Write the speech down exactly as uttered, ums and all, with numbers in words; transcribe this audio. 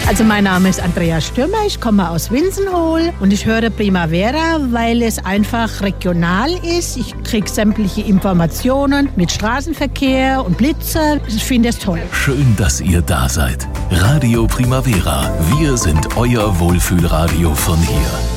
Also mein Name ist Andrea Stürmer, ich komme aus Winsenhohl und ich höre Primavera, weil es einfach regional ist. Ich kriege sämtliche Informationen mit Straßenverkehr und Blitze. Ich finde es toll. Schön, dass ihr da seid. Radio Primavera. Wir sind euer Wohlfühlradio von hier.